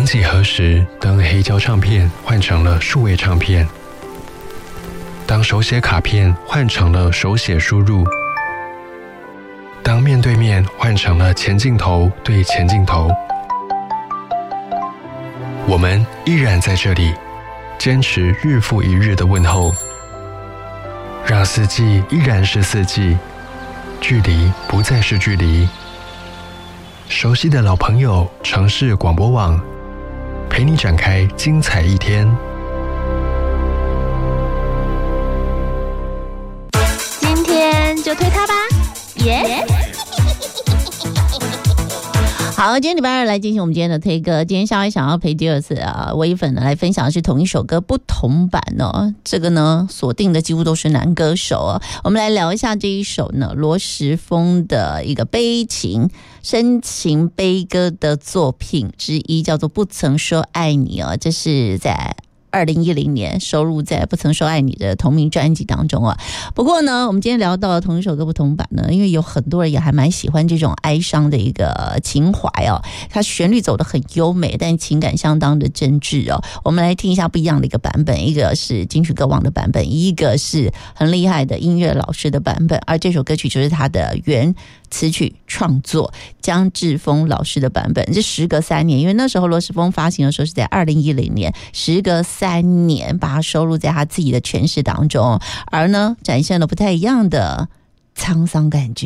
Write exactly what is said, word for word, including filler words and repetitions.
几何时，当黑胶唱片换成了数位唱片，当手写卡片换成了手写输入，当面对面换成了前镜头对前镜头，我们依然在这里，坚持日复一日的问候，让四季依然是四季，距离不再是距离。熟悉的老朋友，城市广播网，陪你展开精彩一天。 今天就推它吧，耶、yeah! 好，今天礼拜二来进行我们今天的推歌。今天夏威想要陪第二次啊，微粉呢来分享的是同一首歌不同版哦。这个呢锁定的几乎都是男歌手哦。我们来聊一下这一首呢罗时丰的一个悲情深情悲歌的作品之一，叫做《不曾说爱你》哦。这是在二零一零年收录在《不曾说爱你》的同名专辑当中啊。不过呢，我们今天聊到同一首歌不同版呢，因为有很多人也还蛮喜欢这种哀伤的一个情怀哦。它旋律走得很优美，但情感相当的真挚哦。我们来听一下不一样的一个版本，一个是金曲歌王的版本，一个是很厉害的音乐老师的版本，而这首歌曲就是他的原词曲创作江志峰老师的版本。这时隔三年，因为那时候罗时丰发行的时候是在二零一零年，时隔三年把它收录在他自己的诠释当中，而呢展现了不太一样的沧桑感觉。